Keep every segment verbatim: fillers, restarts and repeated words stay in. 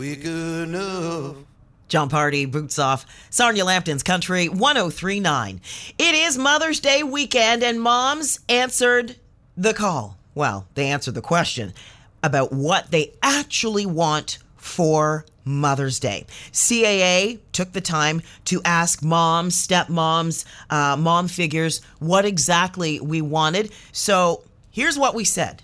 We good enough. John Party, Boots Off, Sarnia Lambton's Country one oh three point nine. It is Mother's Day weekend, and moms answered the call. Well, they answered the question about what they actually want for Mother's Day. C A A took the time to ask moms, stepmoms, uh, mom figures what exactly we wanted. So here's what we said.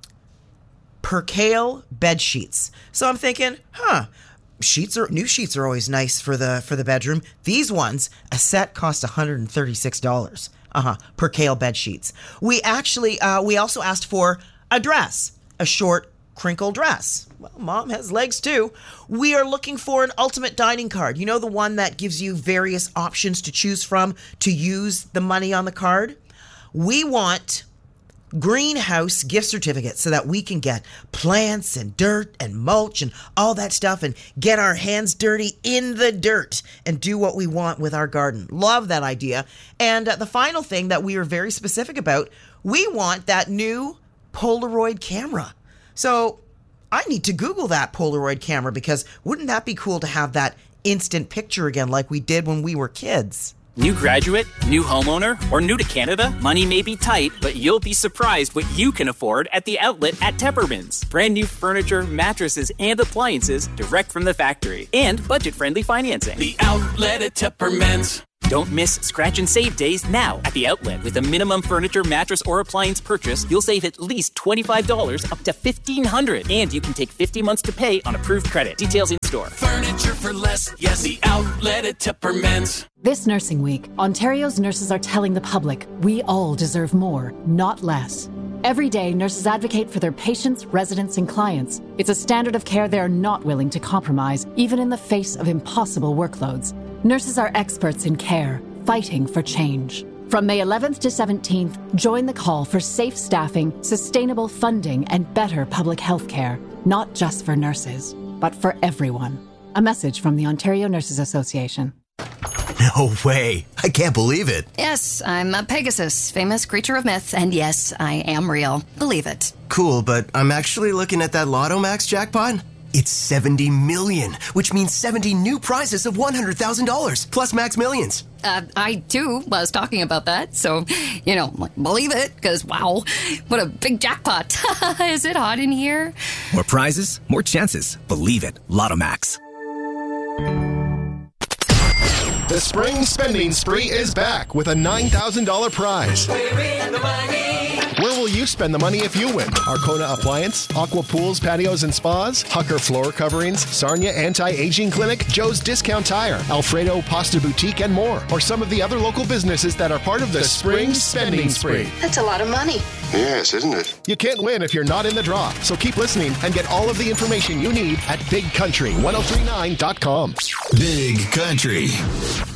Percale bed sheets. So I'm thinking, huh, sheets are new sheets are always nice for the for the bedroom. These ones, a set cost one hundred thirty-six dollars. Uh-huh, Percale bed sheets. We actually uh, we also asked for a dress, a short crinkle dress. Well, mom has legs too. We are looking for an ultimate dining card. You know, the one that gives you various options to choose from to use the money on the card? We want greenhouse gift certificates so that we can get plants and dirt and mulch and all that stuff and get our hands dirty in the dirt and do what we want with our garden. Love that idea. And uh, the final thing that we are very specific about, we want that new Polaroid camera. So I need to Google that Polaroid camera, because wouldn't that be cool to have that instant picture again like we did when we were kids? New graduate, new homeowner, or new to Canada? Money may be tight, but you'll be surprised what you can afford at the outlet at Tepperman's. Brand new furniture, mattresses, and appliances direct from the factory. And budget-friendly financing. The outlet at Tepperman's. Don't miss Scratch and Save days now at the outlet. With a minimum furniture, mattress, or appliance purchase, you'll save at least twenty-five dollars up to fifteen hundred dollars. And you can take fifty months to pay on approved credit. Details in store. Furniture for less. Yes, the outlet at Tepperman's. This Nursing Week, Ontario's nurses are telling the public we all deserve more, not less. Every day, nurses advocate for their patients, residents, and clients. It's a standard of care they're not willing to compromise, even in the face of impossible workloads. Nurses are experts in care, fighting for change. From May eleventh to seventeenth, join the call for safe staffing, sustainable funding, and better public health care. Not just for nurses, but for everyone. A message from the Ontario Nurses Association. No way. I can't believe it. Yes, I'm a Pegasus, famous creature of myth, and yes, I am real. Believe it. Cool, but I'm actually looking at that Lotto Max jackpot. It's seventy million, which means seventy new prizes of one hundred thousand dollars, plus Max Millions. Uh, I, too, was talking about that, so, you know, believe it, because, wow, what a big jackpot. Is it hot in here? More prizes, more chances. Believe it. Lotto Max. The spring spending spree is back with a nine thousand dollars prize. We're in the money. Where will you spend the money if you win? Arcona Appliance, Aqua Pools, Patios and Spas, Hucker Floor Coverings, Sarnia Anti-Aging Clinic, Joe's Discount Tire, Alfredo Pasta Boutique, and more. Or some of the other local businesses that are part of the, the spring spending spree. That's a lot of money. Yes, isn't it? You can't win if you're not in the draw. So keep listening and get all of the information you need at big country ten thirty-nine dot com. Big Country.